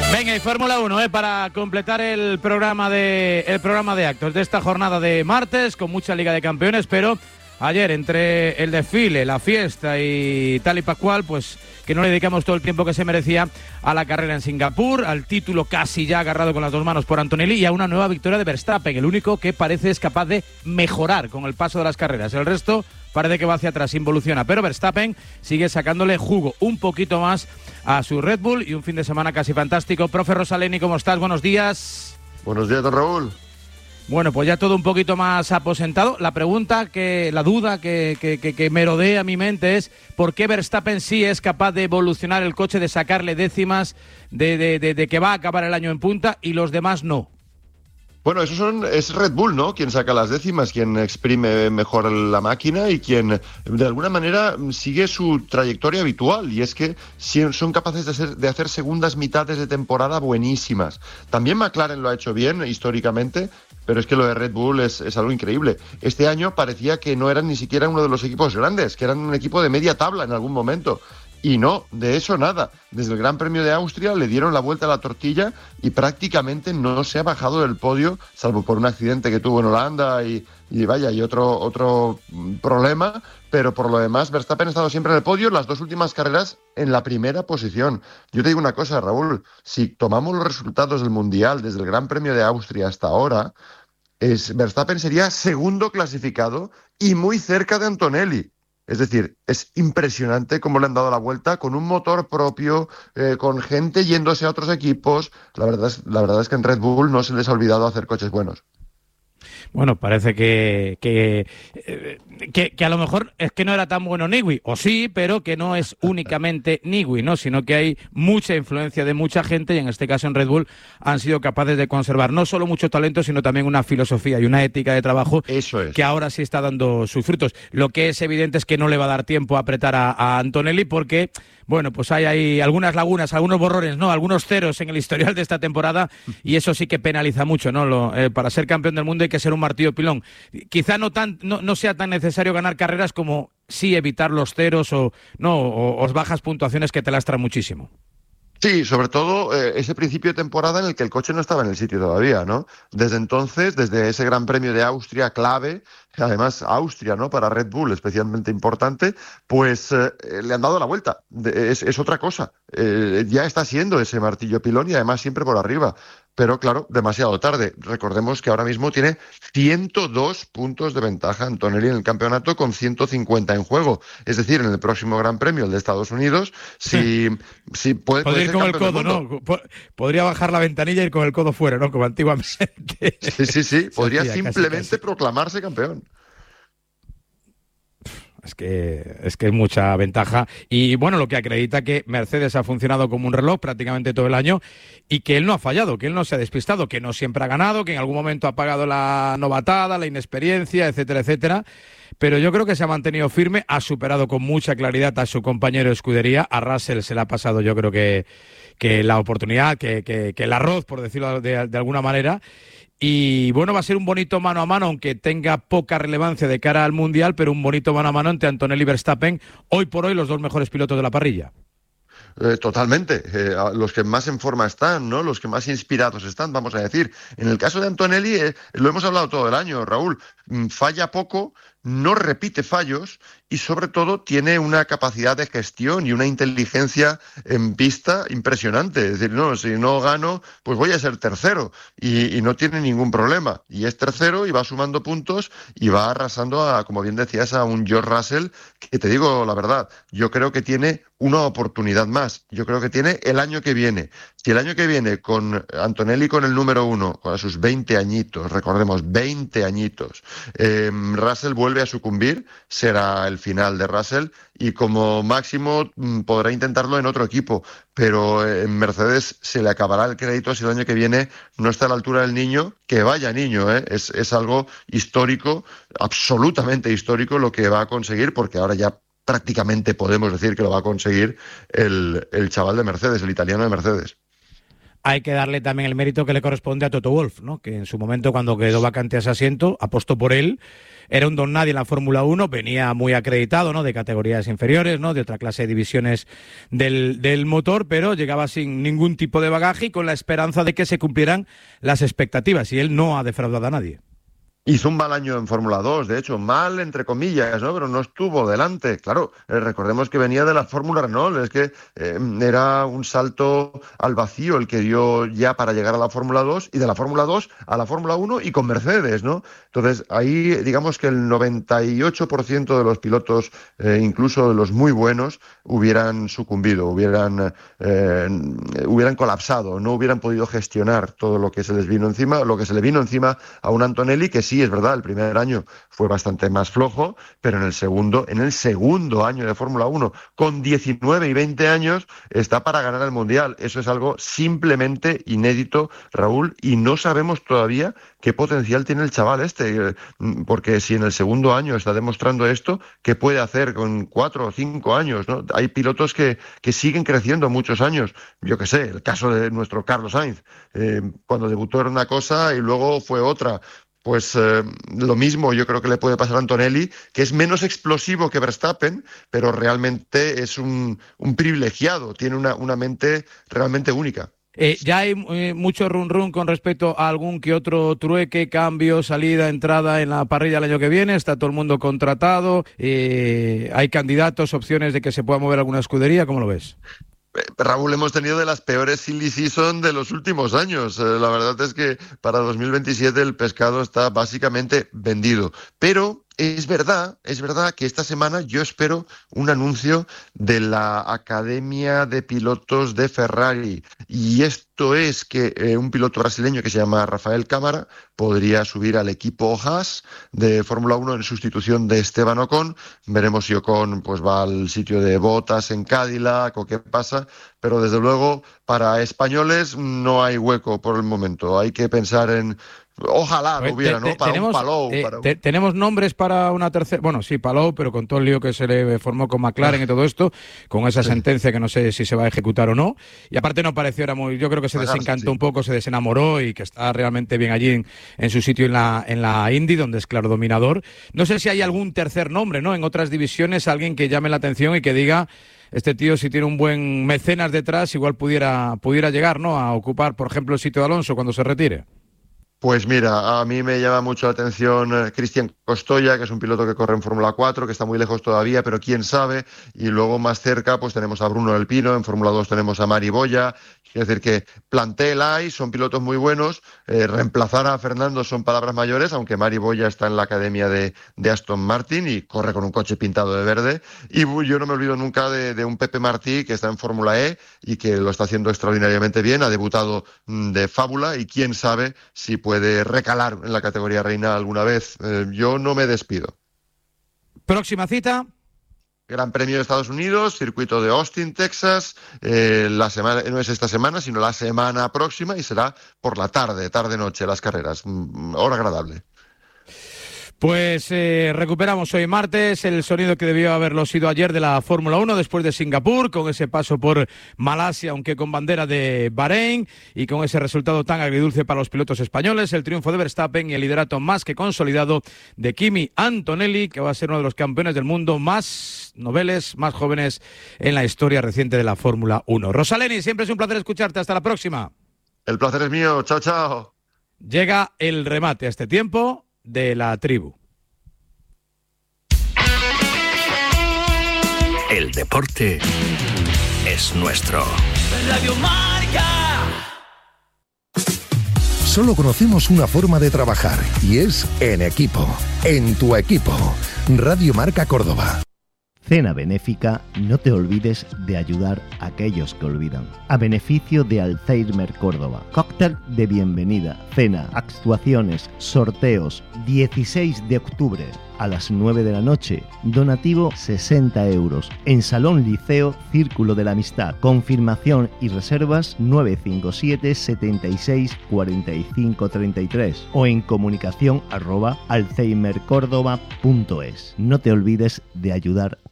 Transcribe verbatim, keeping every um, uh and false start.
Venga, y Fórmula uno, ¿eh? Para completar el programa de el programa de actos de esta jornada de martes, con mucha Liga de Campeones, pero ayer entre el desfile, la fiesta y tal y pascual, pues que no le dedicamos todo el tiempo que se merecía a la carrera en Singapur, al título casi ya agarrado con las dos manos por Antonelli y a una nueva victoria de Verstappen, el único que parece es capaz de mejorar con el paso de las carreras. El resto parece que va hacia atrás, involuciona, pero Verstappen sigue sacándole jugo un poquito más a su Red Bull y un fin de semana casi fantástico. Profe Rosaleni, ¿cómo estás? Buenos días. Buenos días, don Raúl. Bueno, pues ya todo un poquito más aposentado. La pregunta, que la duda que, que, que, que merodea mi mente es ¿por qué Verstappen sí es capaz de evolucionar el coche, de sacarle décimas, de, de, de, de que va a acabar el año en punta y los demás no? Bueno, eso son, es Red Bull, ¿no? Quien saca las décimas, quien exprime mejor la máquina y quien, de alguna manera, sigue su trayectoria habitual. Y es que son capaces de hacer, de hacer segundas mitades de temporada buenísimas. También McLaren lo ha hecho bien, históricamente, pero es que lo de Red Bull es, es algo increíble. Este año parecía que no eran ni siquiera uno de los equipos grandes, que eran un equipo de media tabla en algún momento. Y no, de eso nada. Desde el Gran Premio de Austria le dieron la vuelta a la tortilla y prácticamente no se ha bajado del podio, salvo por un accidente que tuvo en Holanda y, y vaya, y otro, otro problema, pero por lo demás Verstappen ha estado siempre en el podio, las dos últimas carreras en la primera posición. Yo te digo una cosa, Raúl, si tomamos los resultados del Mundial desde el Gran Premio de Austria hasta ahora, es, Verstappen sería segundo clasificado y muy cerca de Antonelli. Es decir, es impresionante cómo le han dado la vuelta con un motor propio, eh, con gente yéndose a otros equipos. La verdad es, la verdad es que en Red Bull no se les ha olvidado hacer coches buenos. Bueno, parece que que, que que a lo mejor es que no era tan bueno Newey, o sí, pero que no es únicamente Newey, ¿no? Sino que hay mucha influencia de mucha gente y en este caso en Red Bull han sido capaces de conservar no solo mucho talento, sino también una filosofía y una ética de trabajo. Eso es. Que ahora sí está dando sus frutos. Lo que es evidente es que no le va a dar tiempo a apretar a, a Antonelli porque, bueno, pues hay, hay algunas lagunas, algunos borrones, ¿no? Algunos ceros en el historial de esta temporada y eso sí que penaliza mucho, ¿no? Lo, eh, para ser campeón del mundo hay que ser un martillo pilón. Quizá no tan no, no sea tan necesario ganar carreras como sí evitar los ceros o no o, o bajas puntuaciones que te lastran muchísimo. Sí, sobre todo eh, ese principio de temporada en el que el coche no estaba en el sitio todavía, ¿no? Desde entonces, desde ese Gran Premio de Austria clave, además Austria, ¿no? Para Red Bull especialmente importante, pues eh, le han dado la vuelta. De, es, es otra cosa. Eh, ya está siendo ese martillo pilón y además siempre por arriba. Pero claro, demasiado tarde. Recordemos que ahora mismo tiene ciento dos puntos de ventaja Antonelli en el campeonato con ciento cincuenta en juego. Es decir, en el próximo Gran Premio, el de Estados Unidos, si, si puede, puede puede ir ser con el campeón codo, del mundo. ¿no? Podría bajar la ventanilla y ir con el codo fuera, ¿no? Como antiguamente. Sí, sí, sí. Podría hacía, simplemente casi, casi. proclamarse campeón. Es que, es que es mucha ventaja y bueno, lo que acredita que Mercedes ha funcionado como un reloj prácticamente todo el año y que él no ha fallado, que él no se ha despistado, que no siempre ha ganado, que en algún momento ha pagado la novatada, la inexperiencia, etcétera, etcétera, pero yo creo que se ha mantenido firme, ha superado con mucha claridad a su compañero de escudería, a Russell se le ha pasado yo creo que, que la oportunidad, que, que, que el arroz, por decirlo de, de alguna manera. Y bueno, va a ser un bonito mano a mano, aunque tenga poca relevancia de cara al Mundial, pero un bonito mano a mano entre Antonelli y Verstappen, hoy por hoy los dos mejores pilotos de la parrilla. Eh, totalmente, eh, los que más en forma están, ¿no? Los que más inspirados están, vamos a decir. En el caso de Antonelli, eh, lo hemos hablado todo el año, Raúl, falla poco, no repite fallos y sobre todo tiene una capacidad de gestión y una inteligencia en pista impresionante. Es decir, no, si no gano, pues voy a ser tercero y, y no tiene ningún problema. Y es tercero y va sumando puntos y va arrasando a, como bien decías, a un George Russell que te digo la verdad, yo creo que tiene una oportunidad más. Yo creo que tiene el año que viene. Si el año que viene con Antonelli con el número uno, con sus veinte añitos, recordemos, veinte añitos, eh, Russell vuelve a sucumbir, será el final de Russell y como máximo mm, podrá intentarlo en otro equipo, pero en Mercedes se le acabará el crédito si el año que viene no está a la altura del niño, que vaya niño, ¿eh? es, es algo histórico, absolutamente histórico lo que va a conseguir, porque ahora ya prácticamente podemos decir que lo va a conseguir el, el chaval de Mercedes, el italiano de Mercedes. hay que darle también el mérito que le corresponde a Toto Wolff, ¿no? Que en su momento, cuando quedó vacante ese asiento, apostó por él. Era un don nadie en la Fórmula uno, venía muy acreditado, ¿no? De categorías inferiores, ¿no? De otra clase de divisiones del, del motor, pero llegaba sin ningún tipo de bagaje y con la esperanza de que se cumplieran las expectativas. Y él no ha defraudado a nadie. Hizo un mal año en Fórmula dos, de hecho, mal entre comillas, ¿no? Pero no estuvo delante. Claro, eh, recordemos que venía de la Fórmula Renault, es que eh, era un salto al vacío el que dio ya para llegar a la Fórmula dos, y de la Fórmula dos a la Fórmula uno y con Mercedes, ¿no? Entonces, ahí digamos que el noventa y ocho por ciento de los pilotos, eh, incluso de los muy buenos, hubieran sucumbido, hubieran, eh, hubieran colapsado, no hubieran podido gestionar todo lo que se les vino encima, lo que se le vino encima a un Antonelli que sí, Sí, es verdad, el primer año fue bastante más flojo, pero en el segundo, en el segundo año de Fórmula uno, con diecinueve y veinte años, está para ganar el Mundial. Eso es algo simplemente inédito, Raúl, y no sabemos todavía qué potencial tiene el chaval este, porque si en el segundo año está demostrando esto, ¿qué puede hacer con cuatro o cinco años, ¿no? Hay pilotos que, que siguen creciendo muchos años. Yo qué sé, el caso de nuestro Carlos Sainz, eh, cuando debutó era una cosa y luego fue otra. Pues eh, lo mismo yo creo que le puede pasar a Antonelli, que es menos explosivo que Verstappen, pero realmente es un, un privilegiado, tiene una, una mente realmente única. Eh, ya hay eh, mucho run run con respecto a algún que otro trueque, cambio, salida, entrada en la parrilla el año que viene. Está todo el mundo contratado, eh, hay candidatos, opciones de que se pueda mover alguna escudería. ¿Cómo lo ves? Raúl, hemos tenido de las peores silly season de los últimos años. Eh, la verdad es que para dos mil veintisiete el pescado está básicamente vendido. Pero es verdad, es verdad que esta semana yo espero un anuncio de la Academia de Pilotos de Ferrari. Y esto es que eh, un piloto brasileño que se llama Rafael Cámara podría subir al equipo Haas de Fórmula uno en sustitución de Esteban Ocon. Veremos si Ocon pues va al sitio de Bottas en Cadillac o qué pasa. Pero desde luego para españoles no hay hueco por el momento. Hay que pensar en... Ojalá lo hubiera, ¿no? Para tenemos, un Palou. Eh, para un... te, tenemos nombres para una tercera... Bueno, sí, Palou, pero con todo el lío que se le formó con McLaren y todo esto, con esa sí. sentencia que no sé si se va a ejecutar o no. Y aparte no pareció, era muy... Yo creo que se Pagarse, desencantó sí. un poco, se desenamoró y que está realmente bien allí en, en su sitio en la, en la Indy, donde es claro dominador. No sé si hay algún tercer nombre, ¿no? En otras divisiones, alguien que llame la atención y que diga... Este tío, si tiene un buen mecenas detrás, igual pudiera, pudiera llegar, ¿no? A ocupar, por ejemplo, el sitio de Alonso cuando se retire. Pues mira, a mí me llama mucho la atención eh, Cristian Costoya, que es un piloto que corre en Fórmula cuatro, que está muy lejos todavía, pero quién sabe. Y luego más cerca pues tenemos a Bruno del Pino, en Fórmula dos tenemos a Mari Boya. Quiero decir que plantel hay, son pilotos muy buenos. Eh, reemplazar a Fernando son palabras mayores, aunque Mari Boya está en la academia de, de Aston Martin y corre con un coche pintado de verde. Y yo no me olvido nunca de, de un Pepe Martí que está en Fórmula E y que lo está haciendo extraordinariamente bien. Ha debutado mm, de fábula y quién sabe si puede de recalar en la categoría reina alguna vez. Eh, yo no me despido. Próxima cita. Gran Premio de Estados Unidos, circuito de Austin, Texas. Eh, la semana, no es esta semana, sino la semana próxima y será por la tarde, tarde-noche, las carreras. Mm, hora agradable. Pues eh, recuperamos hoy martes el sonido que debió haberlo sido ayer de la Fórmula uno después de Singapur, con ese paso por Malasia, aunque con bandera de Bahrein, y con ese resultado tan agridulce para los pilotos españoles, el triunfo de Verstappen y el liderato más que consolidado de Kimi Antonelli, que va a ser uno de los campeones del mundo más noveles, más jóvenes en la historia reciente de la Fórmula uno. Rosaleni, siempre es un placer escucharte. Hasta la próxima. El placer es mío. Chao, chao. Llega el remate a este tiempo de la tribu. El deporte es nuestro. Radio Marca. Solo conocemos una forma de trabajar y es en equipo, en tu equipo. Radio Marca Córdoba. Cena benéfica, no te olvides de ayudar a aquellos que olvidan. A beneficio de Alzheimer Córdoba. Cóctel de bienvenida, cena, actuaciones, sorteos. dieciséis de octubre a las nueve de la noche. Donativo sesenta euros. En Salón Liceo Círculo de la Amistad. Confirmación y reservas nueve cinco siete, setenta y seis, cuarenta y cinco, treinta y tres o en comunicación arroba alzheimercórdoba punto es. No te olvides de ayudar